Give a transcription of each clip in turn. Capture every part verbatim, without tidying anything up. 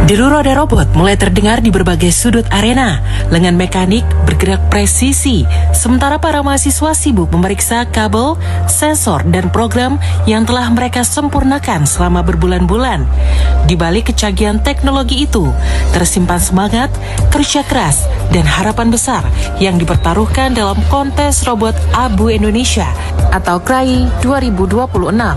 Deru roda robot mulai terdengar di berbagai sudut arena. Lengan mekanik bergerak presisi, sementara para mahasiswa sibuk memeriksa kabel, sensor, dan program yang telah mereka sempurnakan selama berbulan-bulan. Di balik kecanggihan teknologi itu, tersimpan semangat, kerja keras, dan harapan besar yang dipertaruhkan dalam kontes robot Abu Indonesia atau K R A I dua ribu dua puluh enam.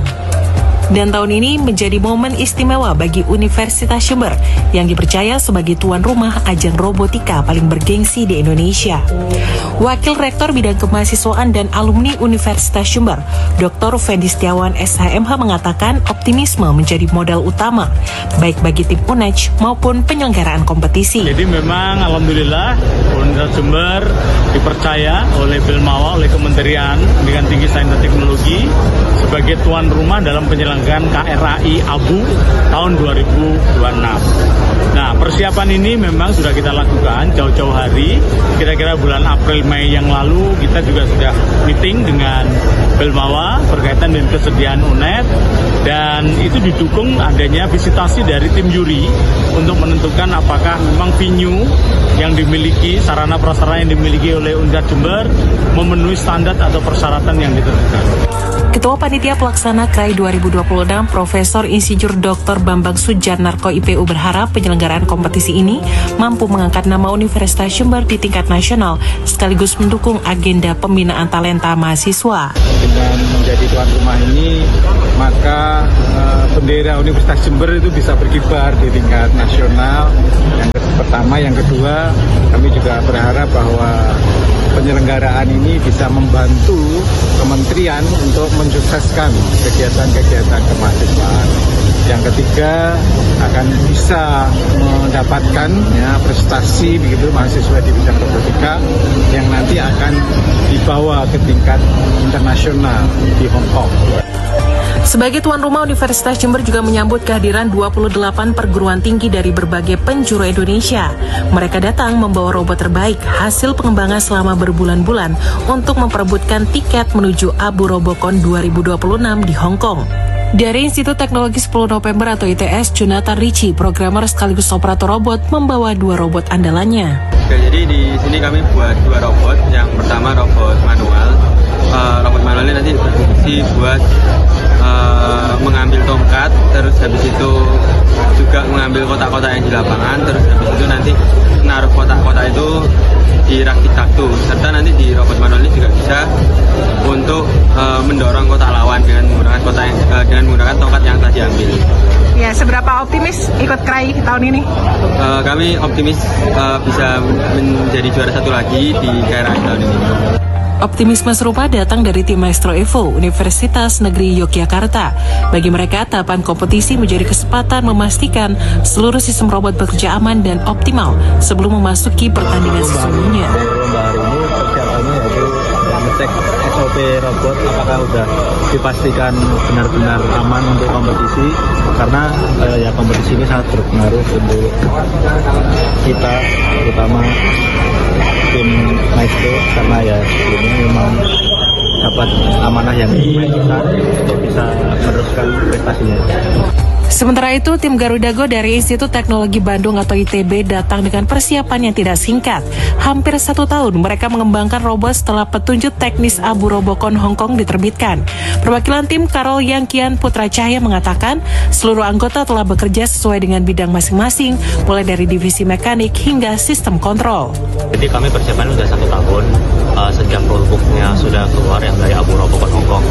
Dan tahun ini menjadi momen istimewa bagi Universitas Jember yang dipercaya sebagai tuan rumah ajang robotika paling bergengsi di Indonesia. Wakil Rektor Bidang Kemahasiswaan dan Alumni Universitas Jember, Doktor Fendi Setiawan S H M H mengatakan optimisme menjadi modal utama, baik bagi tim U N E J maupun penyelenggaraan kompetisi. Jadi memang Alhamdulillah Universitas Jember dipercaya oleh Belmawa, oleh Kementerian Pendidikan Tinggi Sains dan Teknologi sebagai tuan rumah dalam penyelenggaraan K R A I Abu tahun dua ribu dua puluh enam. Nah, persiapan ini memang sudah kita lakukan jauh-jauh hari. Kira-kira bulan April Mei yang lalu kita juga sudah meeting dengan Belmawa berkaitan dengan kesediaan U N E D, dan itu didukung adanya visitasi dari tim juri untuk menentukan apakah memang venue yang dimiliki, sarana prasarana yang dimiliki oleh Universitas Jember memenuhi standar atau persyaratan yang ditentukan. Ketua Panitia Pelaksana K R A I dua ribu dua puluh enam Profesor Insinyur Doktor Bambang Sujanarko I P U berharap penyelenggaraan kompetisi ini mampu mengangkat nama Universitas Jember di tingkat nasional sekaligus mendukung agenda pembinaan talenta mahasiswa. Dengan menjadi tuan rumah ini, maka uh, bendera Universitas Jember itu bisa berkibar di tingkat nasional. Yang pertama, yang kedua, kami juga berharap bahwa penyelenggaraan ini bisa membantu kementerian untuk mensukseskan kegiatan-kegiatan kemahasiswaan. Yang ketiga, akan bisa mendapatkan ya, prestasi begitu mahasiswa di bidang robotika yang nanti akan dibawa ke tingkat internasional di Hong Kong. Sebagai tuan rumah, Universitas Jember juga menyambut kehadiran dua puluh delapan perguruan tinggi dari berbagai penjuru Indonesia. Mereka datang membawa robot terbaik hasil pengembangan selama berbulan-bulan untuk memperebutkan tiket menuju Abu Robocon dua ribu dua puluh enam di Hong Kong. Dari Institut Teknologi sepuluh November atau I T S, Jonathan Ricci, programmer sekaligus operator robot, membawa dua robot andalannya. Oke, jadi di sini kami buat dua robot. Yang pertama robot manual. Uh, robot manual ini nanti berfungsi buat uh, mengambil tongkat, terus habis itu juga mengambil kotak-kotak yang di lapangan, terus habis itu nanti menaruh kotak-kotak itu di rak tic-tac-toe, serta nanti di robot manual ini juga bisa untuk uh, mendorong kotak lawan dengan menggunakan kotak yang, uh, dengan menggunakan tongkat yang telah diambil. Ya, seberapa optimis ikut K R A I tahun ini? Uh, kami optimis uh, bisa menjadi juara satu lagi di K R A I tahun ini. Optimisme serupa datang dari tim Maestro Evo Universitas Negeri Yogyakarta. Bagi mereka, tahapan kompetisi menjadi kesempatan memastikan seluruh sistem robot bekerja aman dan optimal sebelum memasuki pertandingan sesungguhnya. Lomba hari ini persiapannya yaitu ngecek S O P robot apakah sudah dipastikan benar-benar aman untuk kompetisi, karena eh, ya kompetisi ini sangat berpengaruh untuk kita, terutama tim Maestro, karena ya ini memang dapat amanah yang besar untuk bisa meneruskan prestasinya. Sementara itu, tim Garuda Go dari Institut Teknologi Bandung atau I T B datang dengan persiapan yang tidak singkat. Hampir satu tahun mereka mengembangkan robot setelah petunjuk teknis Abu Robocon Hong Kong diterbitkan. Perwakilan tim Karol Yangkian Putra Cahya mengatakan seluruh anggota telah bekerja sesuai dengan bidang masing-masing, mulai dari divisi mekanik hingga sistem kontrol. Jadi kami persiapan sudah satu tahun, uh, sejak rulebooknya sudah keluar yang dari Abu Robocon Hong Kong.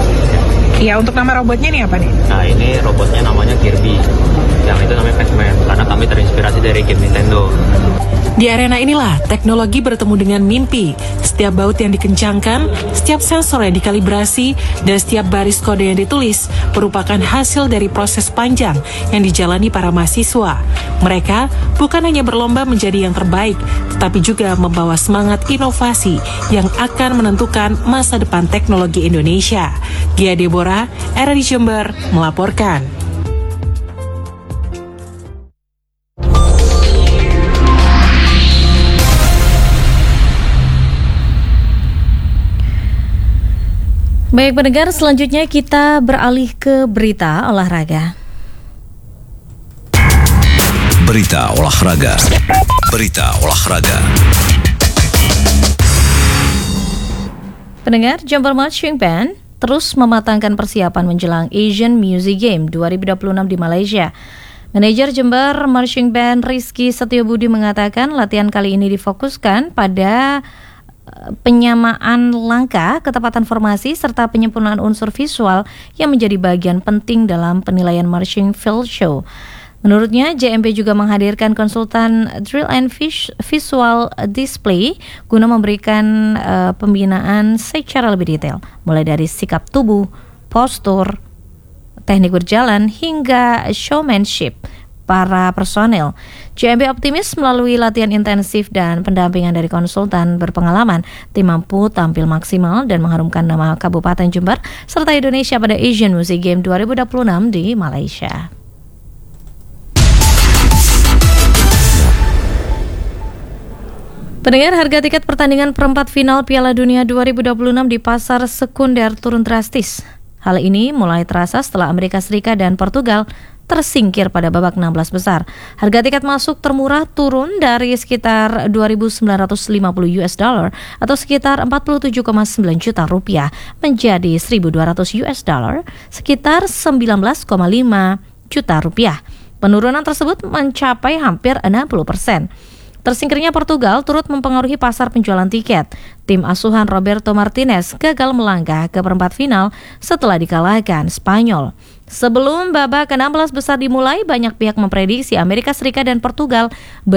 Ya, untuk nama robotnya ini apa nih? Nah, ini robotnya namanya Kirby, yang itu namanya Pac-Man, karena kami terinspirasi dari game Nintendo. Di arena inilah teknologi bertemu dengan mimpi. Setiap baut yang dikencangkan, setiap sensor yang dikalibrasi, dan setiap baris kode yang ditulis merupakan hasil dari proses panjang yang dijalani para mahasiswa. Mereka bukan hanya berlomba menjadi yang terbaik, tetapi juga membawa semangat inovasi yang akan menentukan masa depan teknologi Indonesia. Gia Deborah, R R I Jember, melaporkan. Baik pendengar, selanjutnya kita beralih ke berita olahraga. Berita olahraga. Berita olahraga. Pendengar, Jember Marching Band terus mematangkan persiapan menjelang Asian Music Game dua ribu dua puluh enam di Malaysia. Manajer Jember Marching Band Rizky Setiobudi mengatakan latihan kali ini difokuskan pada penyamaan langkah, ketepatan formasi, serta penyempurnaan unsur visual yang menjadi bagian penting dalam penilaian Marching Field Show. Menurutnya, J M B juga menghadirkan konsultan drill and visual display guna memberikan uh, pembinaan secara lebih detail, mulai dari sikap tubuh, postur, teknik berjalan, hingga showmanship para personel. J M B optimis melalui latihan intensif dan pendampingan dari konsultan berpengalaman, tim mampu tampil maksimal dan mengharumkan nama Kabupaten Jember serta Indonesia pada Asian Music Game dua ribu dua puluh enam di Malaysia. Pendengar, harga tiket pertandingan perempat final Piala Dunia dua ribu dua puluh enam di pasar sekunder turun drastis. Hal ini mulai terasa setelah Amerika Serikat dan Portugal tersingkir pada babak enam belas besar. Harga tiket masuk termurah turun dari sekitar dua ribu sembilan ratus lima puluh US dollar atau sekitar empat puluh tujuh koma sembilan juta rupiah menjadi seribu dua ratus US dollar, sekitar sembilan belas koma lima juta rupiah. Penurunan tersebut mencapai hampir enam puluh persen. Tersingkirnya Portugal turut mempengaruhi pasar penjualan tiket. Tim asuhan Roberto Martinez gagal melangkah ke perempat final setelah dikalahkan Spanyol. Sebelum babak enam belas besar dimulai, banyak pihak memprediksi Amerika Serikat dan Portugal